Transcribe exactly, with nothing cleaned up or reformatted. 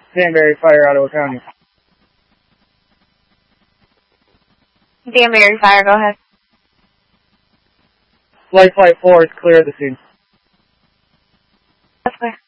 Danbury Fire, Ottawa County. Danbury Fire, go ahead. Light Flight four is clear of the scene. That's clear.